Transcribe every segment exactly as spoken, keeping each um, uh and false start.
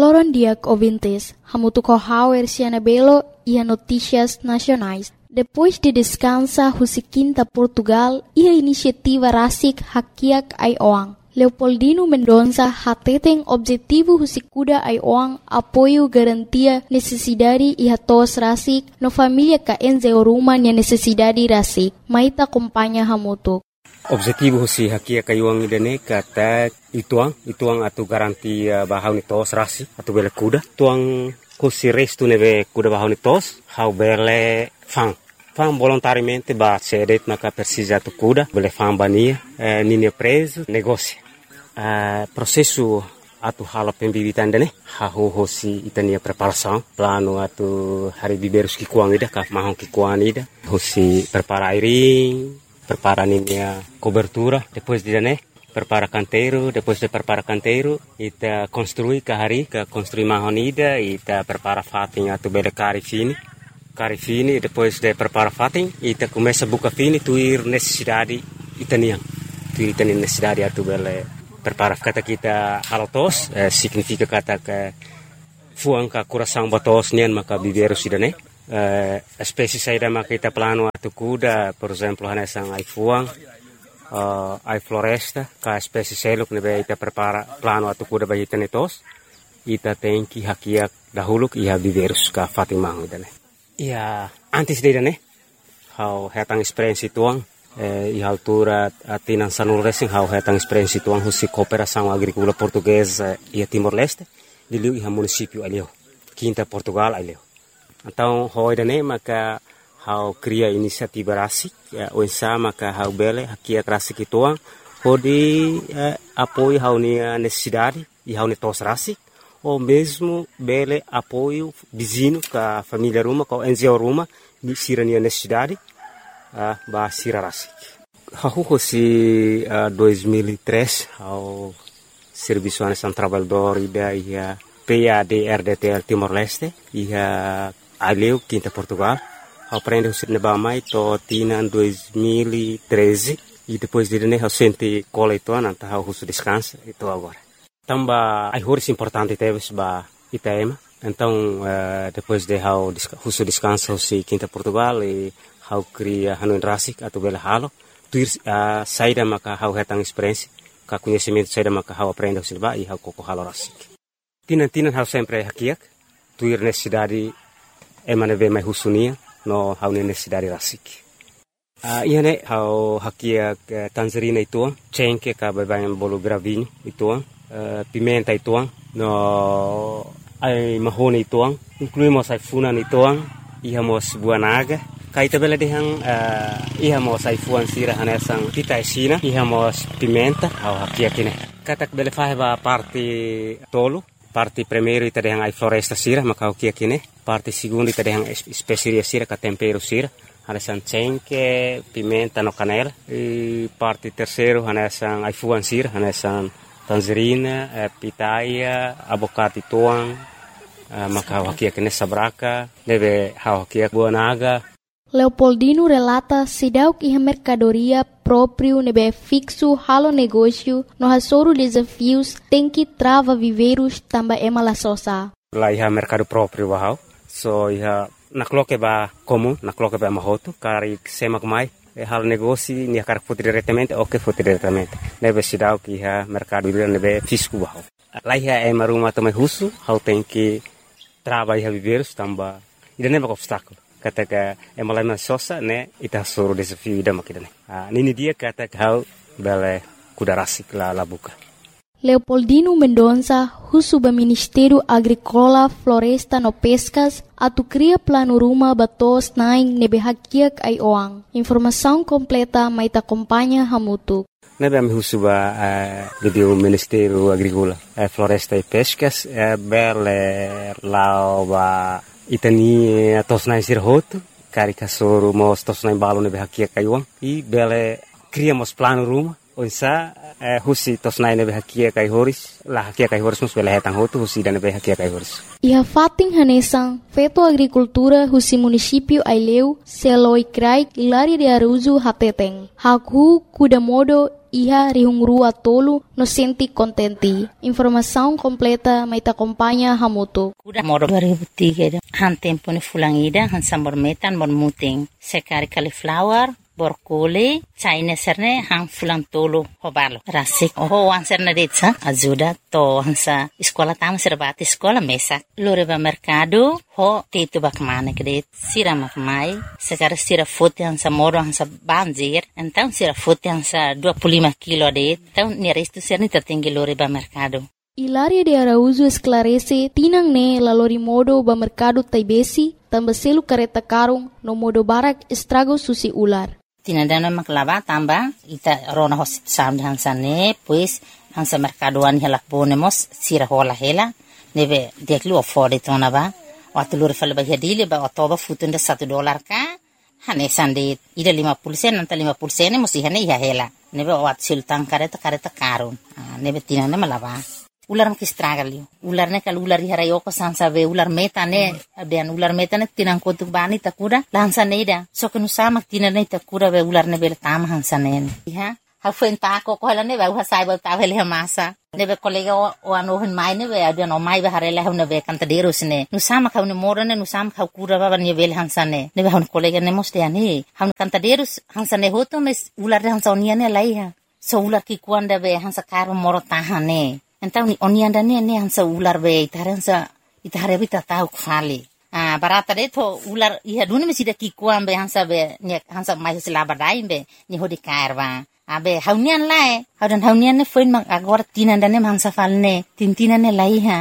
Loron diak ouvintes, hamutuco hauer Belo e a notícias nacionais. Depois de descansa Husiquinta Portugal e a iniciativa Rasik Hakiak Aioang. Leopoldino Mendonça hateten objetivo Husikuda Aioang apoio garantia necessidade e hatos Rasik no família ka enzeoruma nia necessidade Rasik. Maita acompanha hamutuk. Objetivo si hakia kayuang idane kata ituang ituang atu garanti bahau ni tos rasi atu bele kuda tuang kusi restu neve kuda bahau ni tos hau bele fang fang volontariamente ba cedet maka persija atu kuda bele fang bania eh, nini preso negócio eh, processo atu hala pembibitan dane hau hosi itania preparação plano atu hari biberus ki kuang ida ka mahong ki kuang ida hosi prepara airing prepara a cobertura, depois de né, prepara canteiro, depois de prepara canteiro, ita construi kahari, ka construi mahonida, ita prepara fatin atu bele cari fini, cari fini, depois de prepara fatin, ita começa buka fini, tuir necessidade itanian, tuir itanian necessidade atu bele prepara kata kita halotos, eh, significa kata ke fuang ka coração batos nian maka biberu sidane. Uh, espécie saída makita plano atu kuda, por exemplo, hanesang ai fuang, uh, ai floresta, ka espécie seluk nebe ita prepara plano atu kuda bagi tenetos, ita tenki hakiak dahuluk iha biverus ka fatimang idane. Ia antes de idane, hau hetang experiência tuang, eh, iha altura atinan sanul racing hau hetang experiência tuang husi cooperação agrícola portuguesa ia Timor-Leste, diliu iha município alio, Quinta Portugal alio. Então, hoi dane maka hau cria inisiativa rasik, ya, oinsa maka hau bele hakia rasik ituang, hodi eh, apoio hau nia necessidade e hau netos rasik, ou mesmo bele apoio vizinho ka família ruma, ka N G O ruma, ni sira nia necessidade, uh, ba sira rasik. Hau hosi uh, dois mil e três, hau Serviço Nacional Trabalhador ida ia P A D R D T L Timor-Leste, ia Aleu, Quinta Portugal, aprende o cinema mais to tina dois mil e treze e depois de né o sente cola itu nanta o russo descansa itu agora. Tamba ai horas importante teve ba Itaema. Então uh, depois de o russo descansa o si Quinta Portugal e hau cria hanu rasik atau bela halo, tuir uh, saída maka hau hetang experiência, ka conhecimento saída maka hau aprende o cinema e hau koko halo rasik. Tina-tina hau sempre hakiak, tuir necessidade emane ve mai husunia no hau necessidade rasik. Uh, ia ne hau hakia uh, tangerina ituang, cengke ka babayan bolo gravinho ituang, uh, pimenta ituang, no ai mahone ituang, incluímos ai funan ituang, ihamos buanaga, kaita bela dehang uh, ihamos ai fuan sira hanesang pita esina, ihamos pimenta hau hakia kine. Katak bele faheba parte tolo, parte primeiro ita dehang ai floresta sira maka hau kia kine. Parte segundo ita dehang especiaria sira ka tempero sira, hanesan cengke, pimenta no canela. E parte terceiro hanesan ai fuan sira, hanesan tangerina, eh, pitaya, abocate tuang, eh, maka hau hakia kine sabraka, deve hau hakia buanaga. Leopoldino relata sidauk iha mercadoria próprio nebe fixo halo negócio no hasoro desafios tem que trava viveiros tamba ema la sosa. Lá iha mercado próprio bahau. So iha nakloke ba comum, nakloke ba mahoto, kari sema kumai, e hal negócio nia kar foto diretamente ou que foto diretamente. Nebe sidau que iha mercado ira nebe fisco bahau. Lá iha ema ruma também russo, hau tem que trava iha viveiros tamba ira nebe obstáculo. Kata ka emalama sosa ne ita soro desafio ida makidane. Ah nini dia kata hau bele kuda rasik la labuka. Leopoldino Mendonça, husuba Ministério Agrícola, Floresta no Pescas, atu cria plano ruma batos naing nebe hakiak ai oang. Informação completa maita acompanha hamutu. Nebe am husuba uh, do Ministério Agrícola, uh, Floresta e Pescas, uh, bele lauba itani tos nai sirhoto, cari kasoro mos tos nai balo nebe hakiak ai oang. E bele criamos plano ruma, onsa eh, husi tosnai nebe hakia kai horis la hakia kai horis mus bela hetang hotu husi dan nebe hakia kai horis. Ia fating hanesang feto agricultura husi município Aileu seloi krai Hilaria de Araújo hateteng. Haku kuda modo iha rihungrua tolu no senti contenti. Informação completa mai ta acompanha Hamutu. Kuda modo dua ribu tiga han tempo ni fulangida han sambor metan bon muting sekari cauliflower borkole China serne han fulang tolo hobalo rasik oh wan serne detsa ajuda to hansa sekolah tama serbati sekolah mesak lore ba mercado ho tetu bak mana kede sira mak mai sekarang sira foto hansa moro hansa banjir então sira foto hansa dua puluh lima kilo de então ni resto serne tertinggi lore ba mercado. Hilaria de Araújo esclarece tinang ne lalori modo ba mercado taibesi tambah selu kareta karung no modo barak estrago susi ular. Tinadana maklava tamba ita rona hosit sam hansa ne pues hansa mercadoan helak bonemos sira hola hela nebe deklu ofode tona ba watulur fal ba hedile ba otoba futunda satu dolar ka hane sande ida lima puluh sen nanta lima puluh sen musi hane ya hela nebe wat sultan kareta kareta karun nebe tinana malava ular mak estragalio ular ne kal ular hara yoko sansa be ular meta ne ben ular meta ne tinang kotuk bani takura lansa neida so kenu sama tinane takura be ular ne bel tam hansa ne ha ha fen ta ko ko la ne ba ha sai ba ta vele masa ne be kolega o ano hen mai ne be ada no mai ba harela ne be kan taderos ne nu sama ka ne morane nu sama ka kura ba ne bel hansa ne ne be han kolega ne moste ani han kan taderos hansa ne hoto mes ular hansa oniane lai ha so ular ki kuanda be hansa karo moro tahane. Então ni onianda ne ne hansa ular be itaransa itare bita tau khali ah barata de to ular iha duni mesida ki kuam be hansa be ne hansa mai sila badai be ni hodi kairwa abe haunian lai haudan haunian ne foin mak agor tinanda ne hansa falne tintina ne lai ha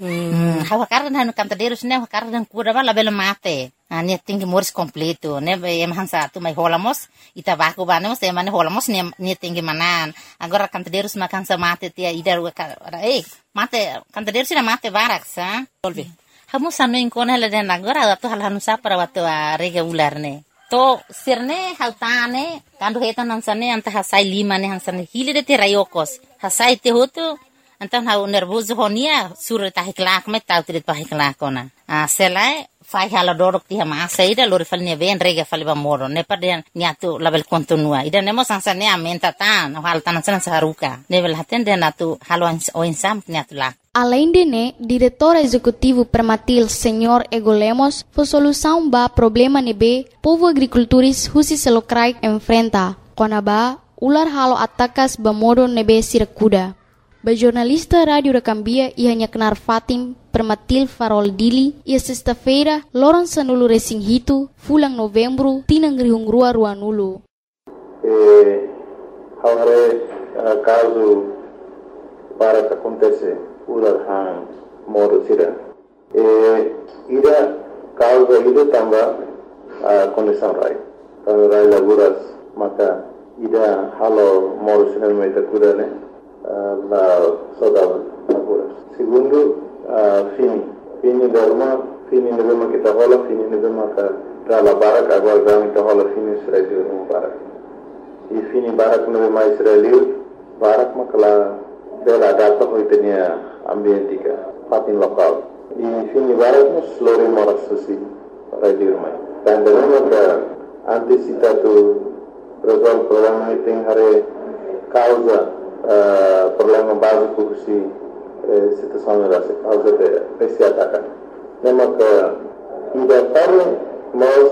hmm hawa kardan hanu kam taderus ne kardan kura bala bela mate ani tinggi moris completo ne be em hansa tu mai holamos ita baku banemos e mane holamos ne ne tinggi manan agora kam taderus makan sa mate tia idar eh mate kam taderus na mate barak sa tolbe hamu sanu inkon hala den agora tu hal hanu sa para watu rega ular ne to sirne hautane kandu hetan hansane anta hasai lima ne hansane hile de te rayokos hasai te hotu antan hau nervoso honia sur ta hiklak met tau trit pa hiklak ona a selai fai hala dorok ti hama saida lori falne ven rega faliba moro ne paden niatu label kontinua ida nemo sansa ne amenta tan hal tan san saruka nevel haten den atu halo o insam niatu la. Além de né, diretor executivo Permatil, senhor Ego Lemos, foi solução ba problema nebe povo agricultores husi selokrai enfrenta. Konaba ular halo atakas ba modo nebe sirakuda. Ba jornalista Radio Recambia e hanya kenar Fatim Permatil Farol Dili e sexta-feira loron sanulu resing hitu fulang novembro tinang rihungrua ruanulu. Eh, agora caso para que acontece ular han moro sira. Eh, ida causa ida tamba a condição rai. Kalau rai laguras maka ida halo moro sira meta kuda ne. La saudade agora. Segundo, uh, fini. Fini derma, fini nebema kita hola, fini nebema ka dala barak agora dami kita hola fini Israel no barak. E fini barak nebema Israel, barak makala bela data ko itenia ambientika, fatin lokal. E fini barak nos lori moras susi radio mai. Dan derma ka antisita tu resolve problema iting hare causa Uh, problema básico que se eh, situação era a causa de esse ataque. Lembra que ainda para nós